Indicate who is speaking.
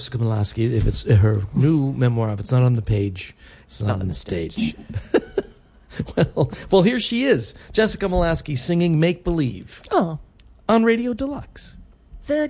Speaker 1: Jessica Malasky, if it's her new memoir, if it's not on the page, it's not on the stage. Well, here she is, Jessica Malasky singing "Make Believe"
Speaker 2: Oh,
Speaker 1: on Radio Deluxe.